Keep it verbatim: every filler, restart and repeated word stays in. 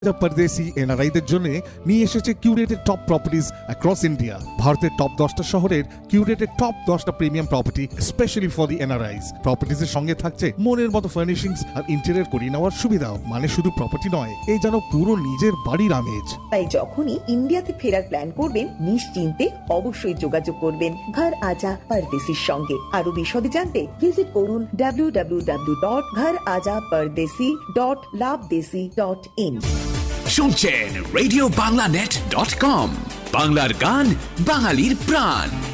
परदेसी এনআরআইদের জন্য নিয়ে এসেছে curated top properties across India. ভারতের টপ দশটা শহরের কিউরেটেড টপ দশটা premium property specially for the এনআরআইস। প্রপার্টিজের সঙ্গে থাকছে মনের মতো ফার্নিশিংস আর ইন্টেরিয়র করিয়ে নেওয়ার সুবিধাও। মানে শুধু প্রপার্টি নয়, এই যেন পুরো নিজের বাড়ির আমেজ। তাই যখনই ইন্ডিয়াতে ফেরার প্ল্যান করবেন নিশ্চিন্তে অবশ্যই যোগাযোগ করবেন ঘর আজা পরদেশির সঙ্গে। আরো বিশদে জানতে ভিজিট করুন ডাব্লিউ ডাব্লিউ ডাব্লিউ ডট ঘর আজা পরদেশি ডট লাভদেশি ডট ইন। শুনছেন radio Bangla net dot com, বাংলার গান বাঙালির প্রাণ।